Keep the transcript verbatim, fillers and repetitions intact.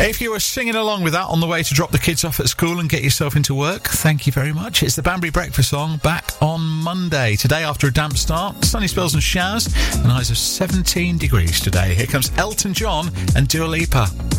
If you were singing along with that on the way to drop the kids off at school and get yourself into work, thank you very much. It's the Banbury Breakfast Song, back on Monday. Today, after a damp start, sunny spells and showers, and highs of seventeen degrees today. Here comes Elton John and Dua Lipa.